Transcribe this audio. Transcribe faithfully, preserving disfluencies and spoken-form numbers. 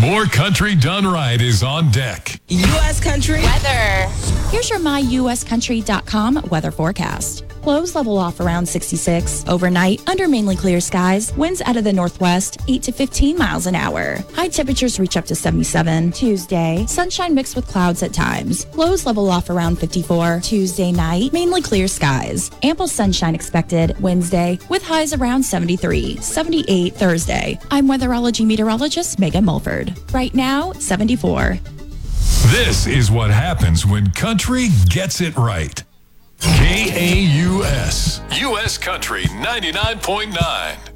More country done right is on deck. U S Country weather. Here's your my U S country dot com weather forecast. Lows level off around sixty-six. Overnight, under mainly clear skies, winds out of the northwest, eight to fifteen miles an hour. High temperatures reach up to seventy-seven. Tuesday, sunshine mixed with clouds at times. Lows level off around fifty-four. Tuesday night, mainly clear skies. Ample sunshine expected Wednesday, with highs around seventy-three. seventy-eight Thursday. I'm weatherology meteorologist Megan Mulford. Right now, seventy-four. This is what happens when country gets it right. K A U S, U S Country ninety-nine point nine.